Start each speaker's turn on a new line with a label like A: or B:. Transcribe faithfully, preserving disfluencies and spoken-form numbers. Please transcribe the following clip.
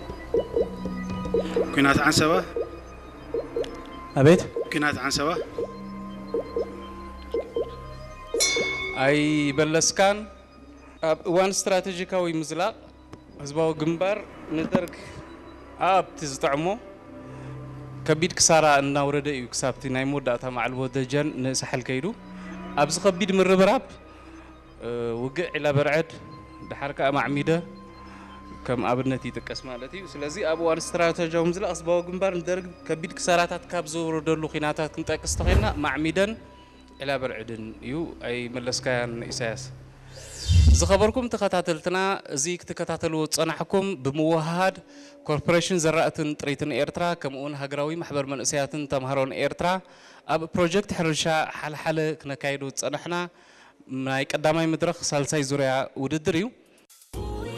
A: كنات عنسبة
B: أبيت
A: كنات عنسبة
C: أي بلسكان وان استراتيجيكاوي مزلاق هزباو جنبار ندرك أب تزطعمو كبيد كسارة النورد أيو كسابتي نايمو داتا مع الودجان نسحل كيدو أبز خبيد من ربراب وقع إلى برعد بحركة معميدة كم أبنتي تكس مالتي سلازي أبو وان استراتيجي ومزلاق هزباو جنبار ندرك كبيد كسارات كابزو ردلو خيناتات كنت أكستغينا معميدا إلى برعدن يو أي ملسكان إساس زخبركم تكتاتلتنا زيك تكتاتلو تصنحكم بموهاد كوربوريشن زرعتن تريتن إيرترا كمون هجراوي محبر من أسياتن تمهرون إيرترا أب بروجكت حرشة حل حل كنا كايدو تصنحنا مايك قدامي مدرخ سالساي زوريا وددريو